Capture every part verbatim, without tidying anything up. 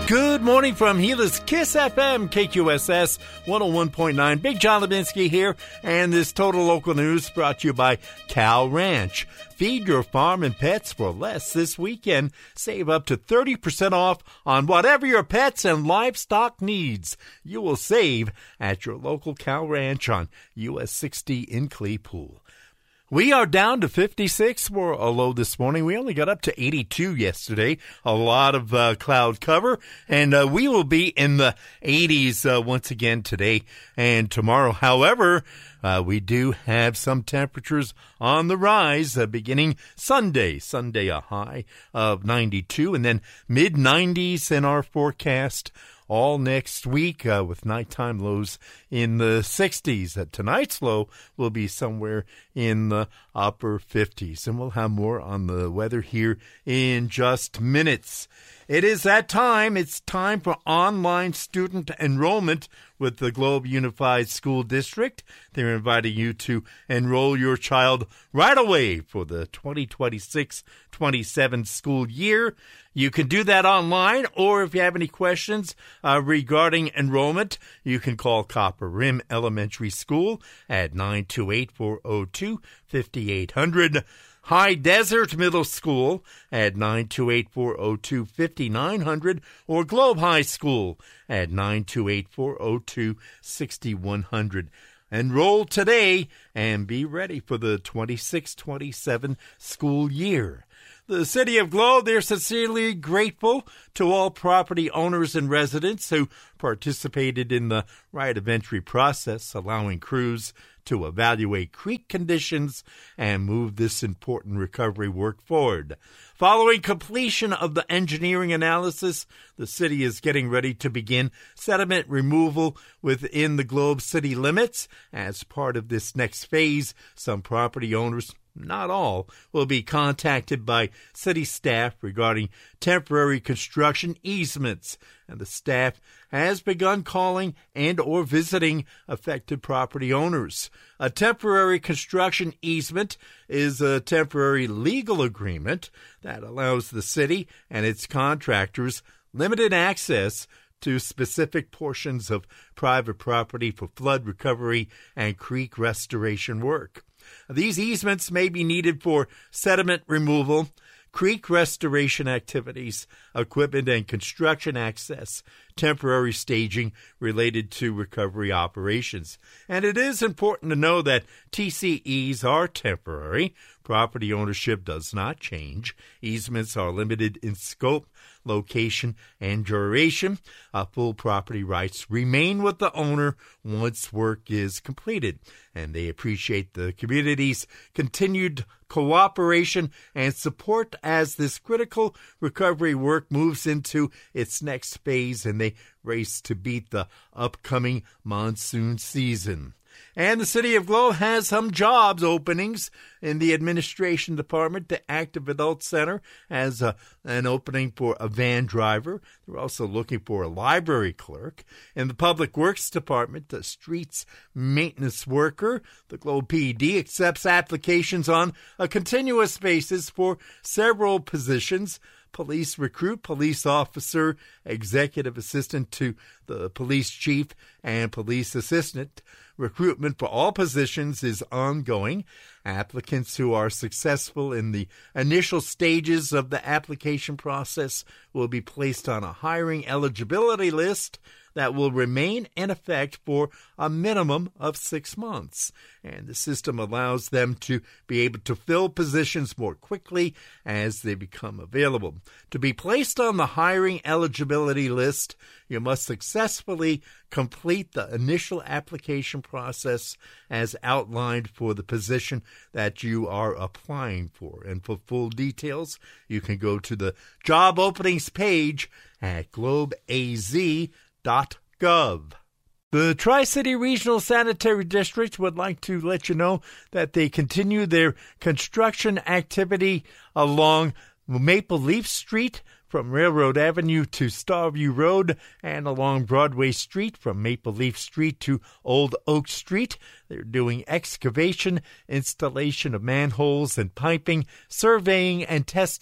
Good morning from Gila's Kiss F M, K Q S S one oh one point nine. Big John Levinsky here, and this Total Local News brought to you by Cal Ranch. Feed your farm and pets for less this weekend. Save up to thirty percent off on whatever your pets and livestock needs. You will save at your local Cal Ranch on U S sixty in Claypool. We are down to fifty-six for a low this morning. We only got up to eighty-two yesterday. A lot of uh, cloud cover, and uh, we will be in the eighties uh, once again today and tomorrow. However, uh, we do have some temperatures on the rise uh, beginning Sunday. Sunday, a high of ninety-two, and then mid nineties in our forecast all next week uh, with nighttime lows in the sixties. Uh, tonight's low will be somewhere in the upper fifties. And we'll have more on the weather here in just minutes. It is that time. It's time for online student enrollment with the Globe Unified School District. They're inviting you to enroll your child right away for the twenty twenty-six twenty-seven school year. You can do that online, or if you have any questions uh, regarding enrollment, you can call Copper Rim Elementary School at nine two eight, four oh two, five eight zero zero. High Desert Middle School at nine two eight, four oh two, five nine zero zero, or Globe High School at nine two eight, four oh two, six one zero zero. Enroll today and be ready for the twenty-six twenty-seven school year. The City of Globe, they're sincerely grateful to all property owners and residents who participated in the right of entry process, allowing crews to evaluate creek conditions and move this important recovery work forward. Following completion of the engineering analysis, the city is getting ready to begin sediment removal within the Globe city limits. As part of this next phase, some property owners, not all, will be contacted by city staff regarding temporary construction easements, and the staff has begun calling and or visiting affected property owners. A temporary construction easement is a temporary legal agreement that allows the city and its contractors limited access to specific portions of private property for flood recovery and creek restoration work. These easements may be needed for sediment removal, creek restoration activities, equipment and construction access, temporary staging related to recovery operations. And it is important to know that T C Es are temporary. Property ownership does not change. Easements are limited in scope, location, and duration. Uh, full property rights remain with the owner once work is completed, and they appreciate the community's continued cooperation and support as this critical recovery work moves into its next phase and they race to beat the upcoming monsoon season. And the City of Globe has some jobs openings in the administration department. The Active Adult Center has a, an opening for a van driver. They're also looking for a library clerk. In the Public Works Department, the streets maintenance worker. The Globe P D accepts applications on a continuous basis for several positions. Police recruit, police officer, executive assistant to the police chief, and police assistant. Recruitment for all positions is ongoing. Applicants who are successful in the initial stages of the application process will be placed on a hiring eligibility list that will remain in effect for a minimum of six months. And the system allows them to be able to fill positions more quickly as they become available. To be placed on the hiring eligibility list, you must successfully complete the initial application process as outlined for the position that you are applying for. And for full details, you can go to the job openings page at globe a z dot gov. The Tri-City Regional Sanitary District would like to let you know that they continue their construction activity along Maple Leaf Street from Railroad Avenue to Starview Road and along Broadway Street from Maple Leaf Street to Old Oak Street. They're doing excavation, installation of manholes and piping, surveying and testing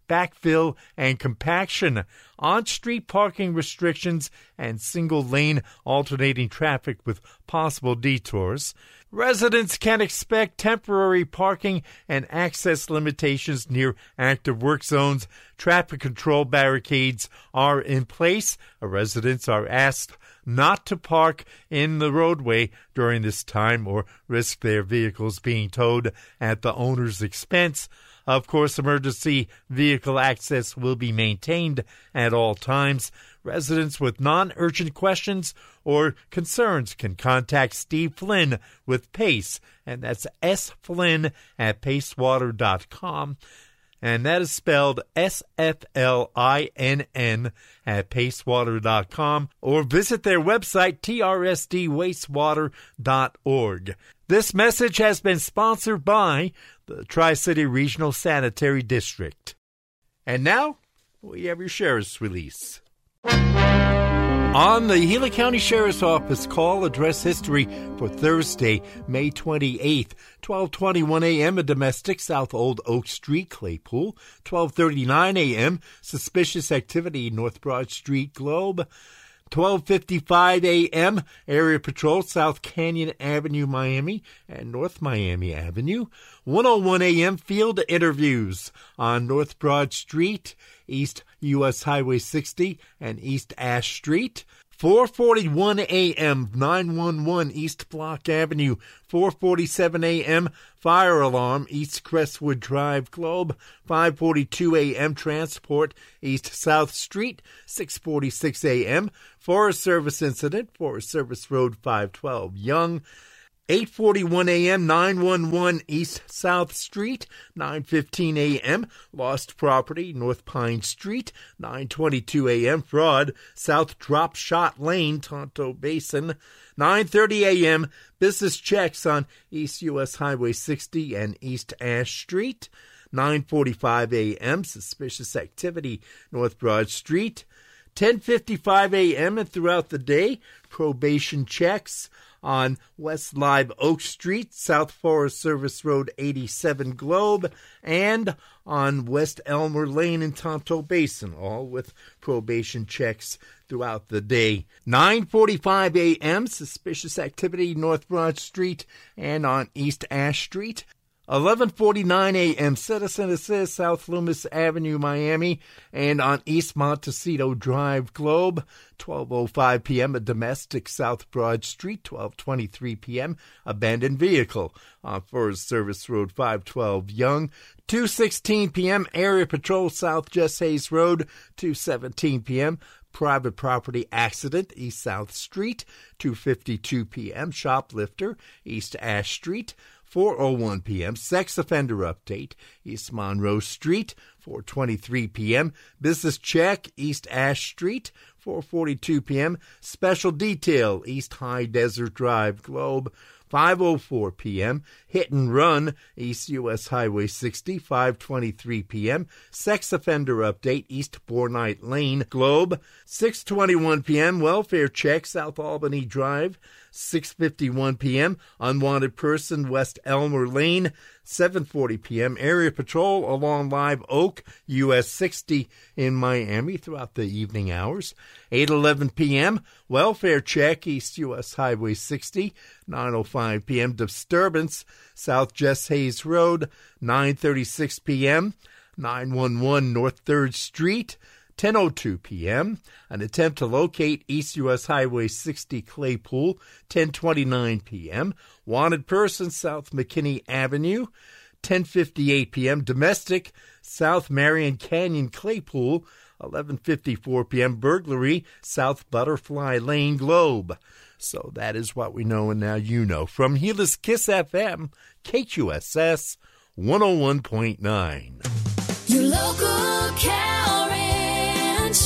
backfill and compaction, on-street parking restrictions, and single-lane alternating traffic with possible detours. Residents can expect temporary parking and access limitations near active work zones. Traffic control barricades are in place. Residents are asked not to park in the roadway during this time or risk their vehicles being towed at the owner's expense. Of course, emergency vehicle access will be maintained at all times. Residents with non-urgent questions or concerns can contact Steve Flynn with PACE, and that's S. Flynn at pacewater dot com. And that is spelled S F L I N N at pacewater dot com, or visit their website, T R S D wastewater dot org. This message has been sponsored by the Tri-City Regional Sanitary District. And now, we have your Sheriff's Release. On the Gila County Sheriff's Office call address history for Thursday, May twenty-eighth, twelve twenty-one a.m. a domestic, South Old Oak Street, Claypool. twelve thirty-nine a.m. suspicious activity, North Broad Street, Globe. twelve fifty-five a.m. area patrol, South Canyon Avenue, Miami, and North Miami Avenue. one oh one a.m. field interviews on North Broad Street, East U S Highway sixty, and East Ash Street. four forty-one a.m. nine one one East Block Avenue. four forty-seven a.m. fire alarm, East Crestwood Drive, Globe. five forty-two a.m. transport, East South Street. six forty-six a.m. Forest Service incident, Forest Service Road five twelve, Young. eight forty-one a.m. nine one one East South Street. nine fifteen a.m. lost property, North Pine Street. nine twenty-two a.m. fraud, South Drop Shot Lane, Tonto Basin. nine thirty a.m. business checks on East U S Highway sixty and East Ash Street. nine forty-five a.m. suspicious activity, North Broad Street. ten fifty-five a.m. and throughout the day, probation checks on West Live Oak Street, South Forest Service Road eighty-seven, Globe, and on West Elmer Lane in Tonto Basin, all with probation checks throughout the day. nine forty-five a.m., suspicious activity, North Broad Street and on East Ash Street. eleven forty-nine a.m. Citizen Assist, South Loomis Avenue, Miami, and on East Montecito Drive, Globe. twelve oh five p.m. a domestic, South Broad Street. twelve twenty-three p.m. abandoned vehicle on Forest Service Road five twelve, Young. two sixteen p.m. area patrol, South Jess Hayes Road. two seventeen p.m. private property accident, East South Street. two fifty-two p.m. shoplifter, East Ash Street. four oh one p.m. sex offender update, East Monroe Street. four twenty-three p.m. business check, East Ash Street. four forty-two p.m. special detail, East High Desert Drive, Globe. five oh four p.m. hit and run, East U S Highway sixty. five twenty-three p.m. sex offender update, East Bornite Lane, Globe. six twenty-one p.m. welfare check, South Albany Drive. six fifty-one p.m. unwanted person, West Elmer Lane. seven forty p.m. area patrol along Live Oak, U S sixty in Miami throughout the evening hours. eight eleven p.m. welfare check, East U S Highway sixty. nine oh five p.m. disturbance, South Jess Hayes Road. nine thirty-six p.m. nine one one North third Street. ten oh two p.m. an attempt to locate East U S Highway sixty, Claypool. ten twenty-nine p.m. wanted person, South McKinney Avenue. ten fifty-eight p.m. domestic, South Marion Canyon, Claypool. eleven fifty-four p.m. burglary, South Butterfly Lane, Globe. So that is what we know, and now you know. From Gila's Kiss F M, K Q S S one oh one point nine. Your local cow ranch,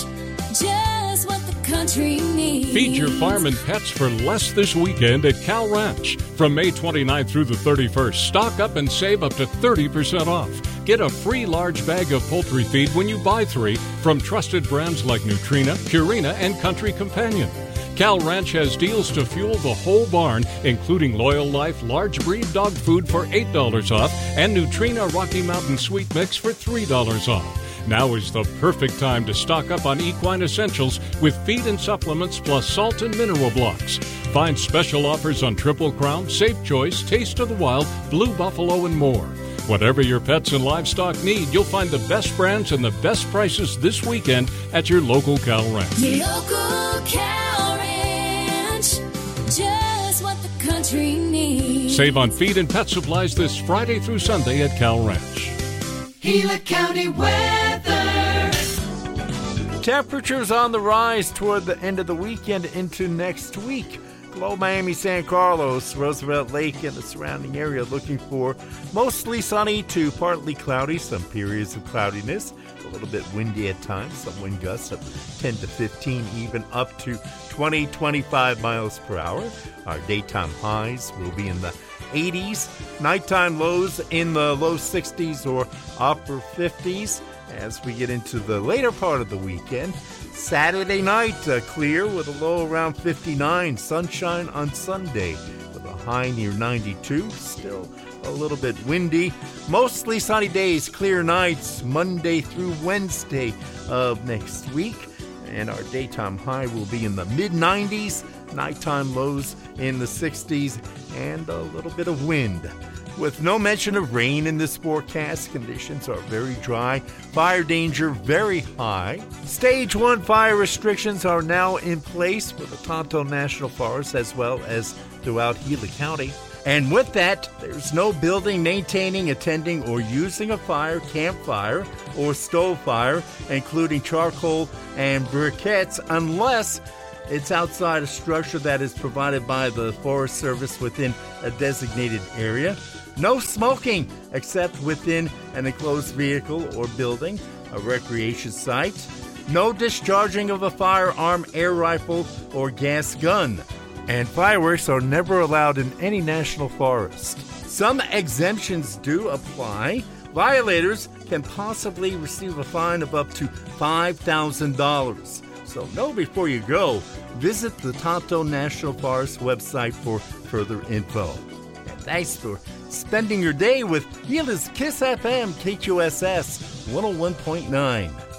just what the country needs. Feed your farm and pets for less this weekend at Cal Ranch. From May twenty-ninth through the thirty-first, stock up and save up to thirty percent off. Get a free large bag of poultry feed when you buy three from trusted brands like Nutrina, Purina, and Country Companion. Cal Ranch has deals to fuel the whole barn, including Loyal Life large breed dog food for eight dollars off and Nutrina Rocky Mountain Sweet Mix for three dollars off. Now is the perfect time to stock up on equine essentials with feed and supplements plus salt and mineral blocks. Find special offers on Triple Crown, Safe Choice, Taste of the Wild, Blue Buffalo, and more. Whatever your pets and livestock need, you'll find the best brands and the best prices this weekend at your local Cal Ranch. Your local Cal Ranch, just what the country needs. Save on feed and pet supplies this Friday through Sunday at Cal Ranch. Gila County weather. Temperatures on the rise toward the end of the weekend into next week. Below Miami, San Carlos, Roosevelt Lake, and the surrounding area looking for mostly sunny to partly cloudy, some periods of cloudiness, a little bit windy at times, some wind gusts of ten to fifteen, even up to twenty, twenty-five miles per hour. Our daytime highs will be in the eighties, nighttime lows in the low sixties or upper fifties as we get into the later part of the weekend. Saturday night, uh, clear with a low around fifty-nine. Sunshine on Sunday with a high near ninety-two. Still a little bit windy. Mostly sunny days, clear nights, Monday through Wednesday of next week. And our daytime high will be in the mid nineties. Nighttime lows in the sixties and a little bit of wind. With no mention of rain in this forecast, conditions are very dry. Fire danger very high. Stage one fire restrictions are now in place for the Tonto National Forest as well as throughout Gila County. And with that, there's no building, maintaining, attending, or using a fire, campfire, or stove fire, including charcoal and briquettes, unless it's outside a structure that is provided by the Forest Service within a designated area. No smoking except within an enclosed vehicle or building, a recreation site. No discharging of a firearm, air rifle, or gas gun. And fireworks are never allowed in any national forest. Some exemptions do apply. Violators can possibly receive a fine of up to five thousand dollars. So know before you go. Visit the Tonto National Forest website for further info. And thanks for spending your day with Gila's Kiss F M K Q S S one oh one point nine.